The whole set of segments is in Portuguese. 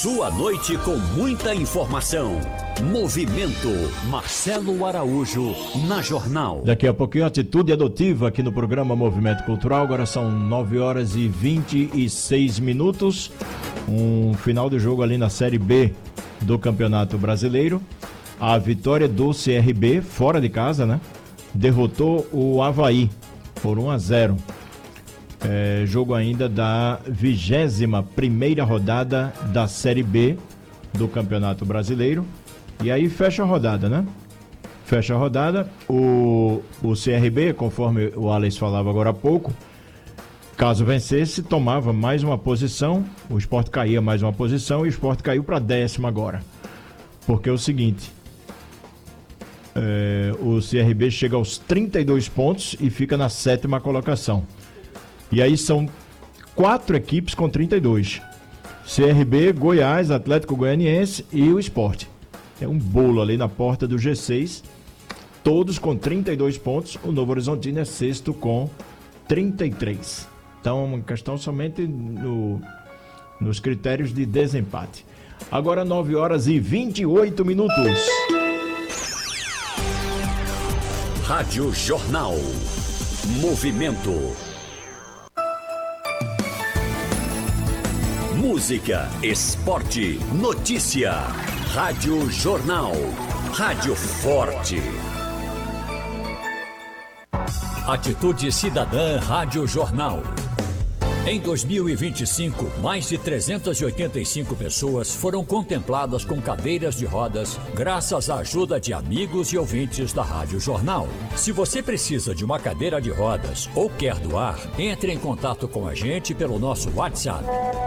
Sua noite com muita informação. Movimento Marcelo Araújo na Jornal. Daqui a pouquinho, Atitude Adotiva aqui no programa Movimento Cultural. Agora são 9h26. Um final de jogo ali na Série B do Campeonato Brasileiro. A vitória do CRB, fora de casa, né? Derrotou o Avaí por 1-0. Jogo ainda da 21ª rodada da Série B do Campeonato Brasileiro. E aí fecha a rodada, né? Fecha a rodada. O CRB, conforme o Alex falava agora há pouco, caso vencesse, tomava mais uma posição. O Sport caía mais uma posição e o Sport caiu para 10ª agora. Porque é o seguinte... o CRB chega aos 32 pontos e fica na 7ª colocação. E aí são 4 equipes com 32. CRB, Goiás, Atlético Goianiense e o Sport. É um bolo ali na porta do G6. Todos com 32 pontos. O Novo Horizontino é sexto com 33. Então, uma questão somente nos critérios de desempate. Agora 9h28. Rádio Jornal. Movimento. Música, esporte, notícia. Rádio Jornal. Rádio Forte. Atitude Cidadã Rádio Jornal. Em 2025, mais de 385 pessoas foram contempladas com cadeiras de rodas graças à ajuda de amigos e ouvintes da Rádio Jornal. Se você precisa de uma cadeira de rodas ou quer doar, entre em contato com a gente pelo nosso WhatsApp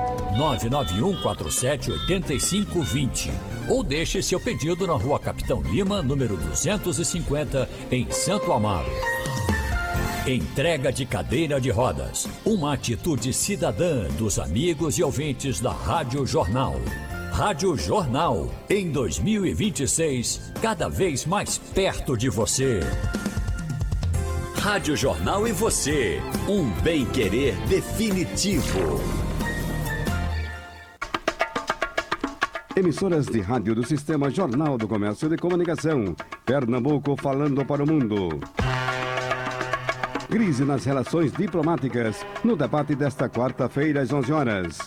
991478520 ou deixe seu pedido na Rua Capitão Lima, número 250, em Santo Amaro. Entrega de cadeira de rodas. Uma atitude cidadã dos amigos e ouvintes da Rádio Jornal. Rádio Jornal, em 2026, cada vez mais perto de você. Rádio Jornal e você. Um bem-querer definitivo. Emissoras de rádio do Sistema Jornal do Comércio de Comunicação. Pernambuco falando para o mundo. Crise nas relações diplomáticas, no debate desta quarta-feira às 11 horas.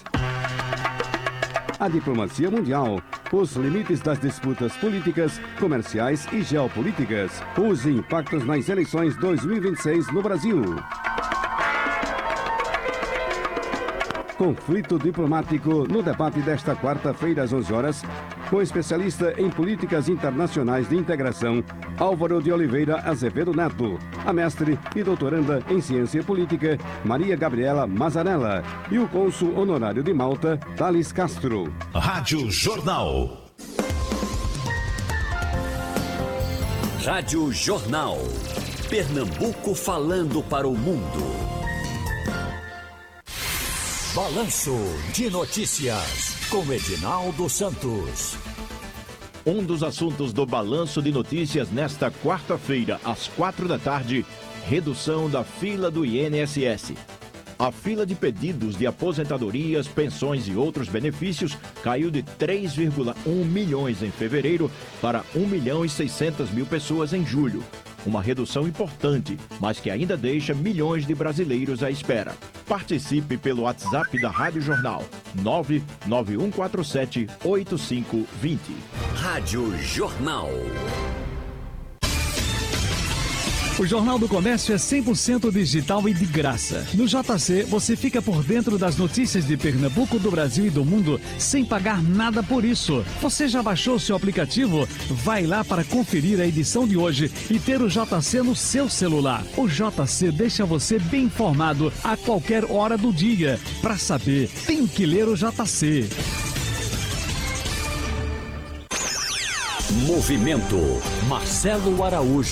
A diplomacia mundial, os limites das disputas políticas, comerciais e geopolíticas, os impactos nas eleições 2026 no Brasil. Conflito diplomático no debate desta quarta-feira às 11 horas, com especialista em políticas internacionais de integração, Álvaro de Oliveira Azevedo Neto, a mestre e doutoranda em ciência política, Maria Gabriela Mazarella, e o cônsul honorário de Malta, Thales Castro. Rádio Jornal. Rádio Jornal. Pernambuco falando para o mundo. Balanço de Notícias, com Edinaldo Santos. Um dos assuntos do Balanço de Notícias nesta quarta-feira, às 4h, redução da fila do INSS. A fila de pedidos de aposentadorias, pensões e outros benefícios caiu de 3,1 milhões em fevereiro para 1.600.000 pessoas em julho. Uma redução importante, mas que ainda deixa milhões de brasileiros à espera. Participe pelo WhatsApp da Rádio Jornal, 991478520. Rádio Jornal. O Jornal do Comércio é 100% digital e de graça. No JC, você fica por dentro das notícias de Pernambuco, do Brasil e do mundo, sem pagar nada por isso. Você já baixou seu aplicativo? Vai lá para conferir a edição de hoje e ter o JC no seu celular. O JC deixa você bem informado a qualquer hora do dia. Para saber, tem que ler o JC. Movimento Marcelo Araújo.